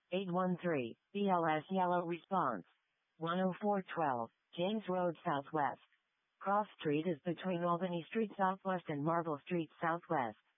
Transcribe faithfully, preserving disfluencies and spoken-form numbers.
eight one three, B L S Yellow Response. one oh four twelve, James Road Southwest. Cross Street is between Albany Street Southwest and Marble Street Southwest.